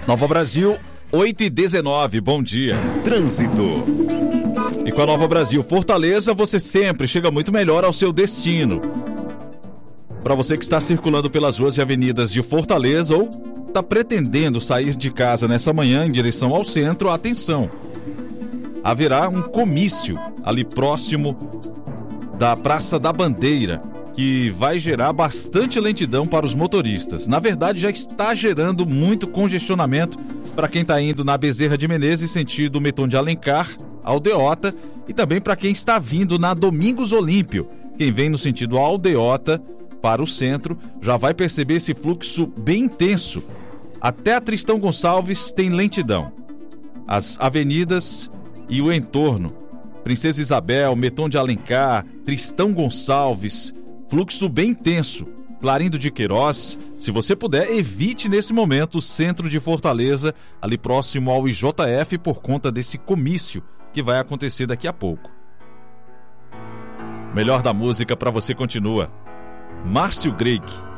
Nova Brasil, 8h19, bom dia. Trânsito. E com a Nova Brasil Fortaleza, você sempre chega muito melhor ao seu destino. Para você que está circulando pelas ruas e avenidas de Fortaleza ou está pretendendo sair de casa nessa manhã em direção ao centro, atenção. Haverá um comício ali próximo da Praça da Bandeira, que vai gerar bastante lentidão para os motoristas. Na verdade, já está gerando muito congestionamento para quem está indo na Bezerra de Menezes, sentido Meton de Alencar, Aldeota, e também para quem está vindo na Domingos Olímpio. Quem vem no sentido Aldeota para o centro já vai perceber esse fluxo bem intenso. Até a Tristão Gonçalves tem lentidão. As avenidas e o entorno, Princesa Isabel, Meton de Alencar, Tristão Gonçalves, fluxo bem intenso. Clarindo de Queiroz, se você puder, evite nesse momento o centro de Fortaleza, ali próximo ao IJF, por conta desse comício que vai acontecer daqui a pouco. Melhor da música para você continua. Márcio Greig.